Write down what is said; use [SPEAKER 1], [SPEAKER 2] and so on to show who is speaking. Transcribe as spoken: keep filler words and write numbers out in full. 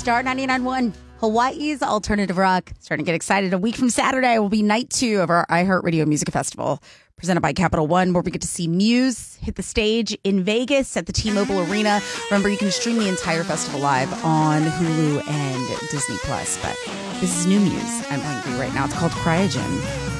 [SPEAKER 1] Star ninety-nine point one, Hawaii's alternative rock. Starting to get excited. A week from Saturday will be night two of our iHeartRadio Music Festival, presented by Capital One, where we get to see Muse hit the stage in Vegas at the T-Mobile Arena. Remember, you can stream the entire festival live on Hulu and Disney Plus. But this is new Muse I'm playing for you right now. It's called Cryogen.